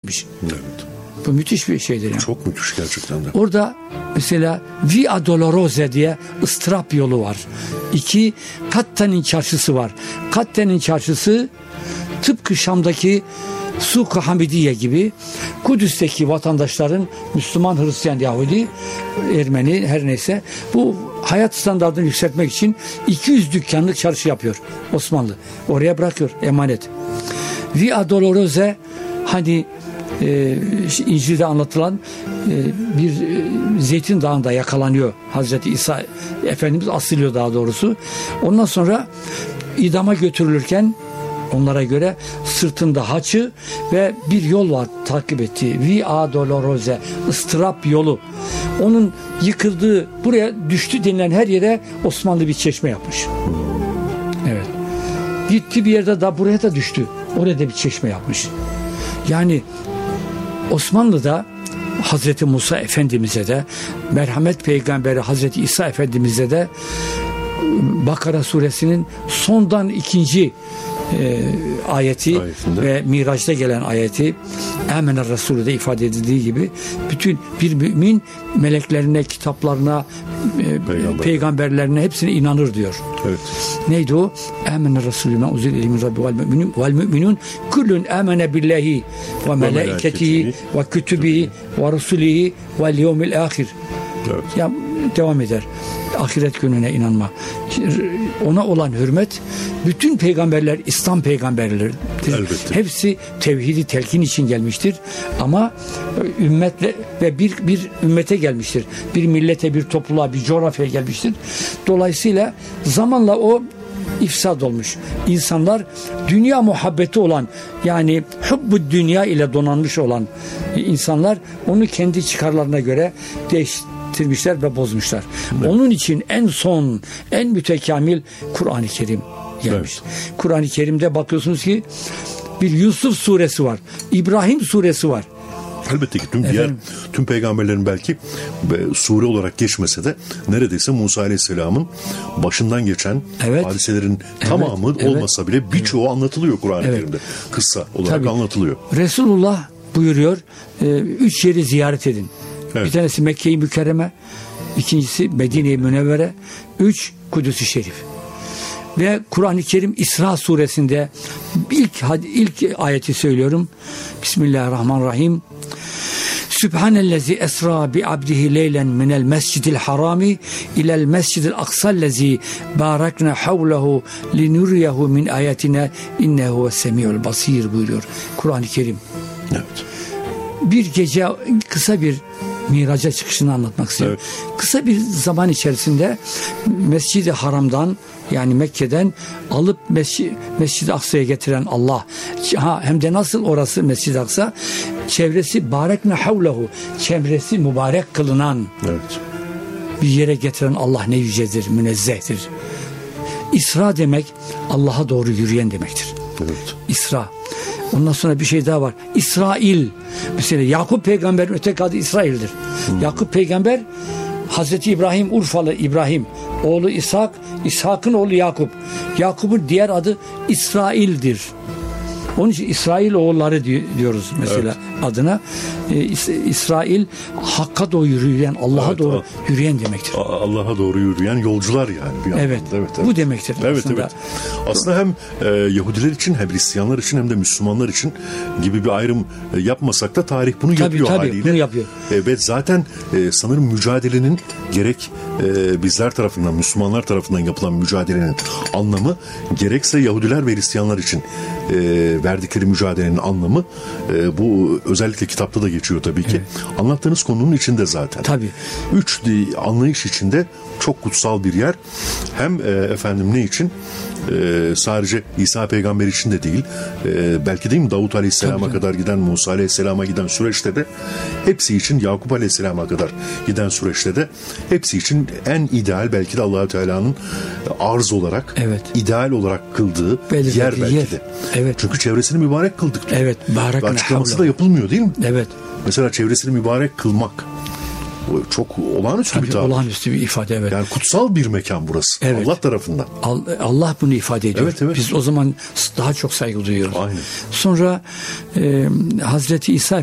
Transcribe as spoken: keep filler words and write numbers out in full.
etmiş. Evet. Bu müthiş bir şeydir yani. Çok müthiş gerçekten de. Orada mesela Via Dolorosa diye ıstırap yolu var. İki, Katte'nin çarşısı var. Katte'nin çarşısı tıpkı Şam'daki Suk-ı Hamidiye gibi Kudüs'teki vatandaşların Müslüman, Hristiyan, Yahudi, Ermeni her neyse bu hayat standartını yükseltmek için iki yüz dükkanlık çarşı yapıyor Osmanlı. Oraya bırakıyor emanet. Via Dolorosa hani e, İncil'de anlatılan e, bir e, Zeytin Dağı'nda yakalanıyor Hazreti İsa Efendimiz, asılıyor daha doğrusu. Ondan sonra idama götürülürken onlara göre sırtında haçı ve bir yol var takip ettiği. Via Dolorosa, ıstırap yolu. Onun yıkıldığı, buraya düştü denilen her yere Osmanlı bir çeşme yapmış. Evet. Gitti bir yerde daha buraya da düştü. Oraya da bir çeşme yapmış. Yani Osmanlı'da Hazreti Musa Efendimiz'e de, merhamet peygamberi Hazreti İsa Efendimiz'e de Bakara suresinin sondan ikinci e, ayeti Ayetinde. Ve Miraç'ta gelen ayeti Âmene Resulü de ifade edildiği gibi bütün bir mümin meleklerine, kitaplarına, e, Peygamber. peygamberlerine hepsine inanır diyor. Evet. Neydi o? Âmene Resulü men uzil ileyhi min rabbi vel müminun vel müminun kullun âmene billahi ve melâiketihi ve kütübihi ve rusulihi vel yevmil âhir. Evet. Ya devam eder. Ahiret gününe inanma. Ona olan hürmet, bütün peygamberler İslam peygamberleridir. Elbette. Hepsi tevhidi telkin için gelmiştir. Ama ümmetle ve bir bir ümmete gelmiştir. Bir millete, bir topluluğa, bir coğrafyaya gelmiştir. Dolayısıyla zamanla o ifsad olmuş. İnsanlar dünya muhabbeti olan, yani hubbu dünya ile donanmış olan insanlar onu kendi çıkarlarına göre değiştirmişler ve bozmuşlar. Evet. Onun için en son, en mütekamil Kur'an-ı Kerim gelmiş. Evet. Kur'an-ı Kerim'de bakıyorsunuz ki bir Yusuf suresi var. İbrahim suresi var. Elbette ki tüm diğer tüm peygamberlerin belki sure olarak geçmese de neredeyse Musa Aleyhisselam'ın başından geçen evet. hadiselerin evet. tamamı evet. olmasa bile birçoğu evet. anlatılıyor Kur'an-ı evet. Kerim'de. Kıssa olarak Tabii. anlatılıyor. Resulullah buyuruyor, üç yeri ziyaret edin. Evet. Bir tanesi Mekke-i Mükerreme, ikincisi Medine-i Münevvere, üç Kudüs-i Şerif. Ve Kur'an-ı Kerim İsra suresinde ilk ilk ayeti söylüyorum. Bismillahirrahmanirrahim. Sübhanellezi esra bi abdihi leylen minel mescidil harami ilel mescidil aksallezi barakna havlehu linuriyehu min ayatina innehu ve semiul basir buyuruyor Kur'an-ı Kerim. Evet. Bir gece kısa bir Miraç'a çıkışını anlatmak istiyorum. Evet. Kısa bir zaman içerisinde Mescid-i Haram'dan, yani Mekke'den alıp Mescid- Mescid-i Aksa'ya getiren Allah, ha, hem de nasıl orası Mescid-i Aksa, çevresi barekne havlehu, çevresi mübarek kılınan evet. bir yere getiren Allah ne yücedir, münezzehtir. İsra demek Allah'a doğru yürüyen demektir. Evet. İsra. Ondan sonra bir şey daha var. İsrail. Mesela Yakup peygamberin öteki adı İsrail'dir. Hmm. Yakup peygamber Hazreti İbrahim, Urfalı İbrahim. Oğlu İshak, İshak'ın oğlu Yakup. Yakup'un diğer adı İsrail'dir. Onun için İsrail oğulları diyoruz mesela evet. adına. Ee, İsrail Hakk'a doğru yürüyen, Allah'a evet, doğru a- yürüyen demektir. Allah'a doğru yürüyen yolcular yani. Bir evet, evet, evet. Bu demektir evet, aslında. Evet. Aslında hem e, Yahudiler için hem Hristiyanlar için hem de Müslümanlar için gibi bir ayrım e, yapmasak da tarih bunu tabii, yapıyor tabii, haliyle. Bunu yapıyor. E, ve zaten e, sanırım mücadelenin gerek e, bizler tarafından, Müslümanlar tarafından yapılan mücadelenin anlamı, gerekse Yahudiler ve Hristiyanlar için e, verdikleri mücadelenin anlamı e, bu özellikle kitapta da geçiyor tabii ki. Evet. Anlattığınız konunun içinde zaten. Tabii. Üç anlayış içinde çok kutsal bir yer. Hem e, efendim ne için? E, sadece İsa peygamber için de değil. E, belki değil mi Davut Aleyhisselam'a tabii, kadar giden, Musa Aleyhisselam'a giden süreçte de hepsi için, Yakup Aleyhisselam'a kadar giden süreçte de hepsi için en ideal, belki de Allah-u Teala'nın arz olarak evet. ideal olarak kıldığı belirledi, yer belki yer. de. Evet. Çünkü çevresini mübarek kıldık diyor. Evet. Açıklaması da yapılmıyor değil mi? Evet. Mesela çevresini mübarek kılmak çok olağanüstü Tabii, bir tabir. Olağanüstü bir ifade evet. Yani kutsal bir mekan burası. Evet. Allah tarafından. Allah bunu ifade ediyor. Evet, evet. Biz o zaman daha çok saygı duyuyoruz. Aynen. Sonra e, Hazreti İsa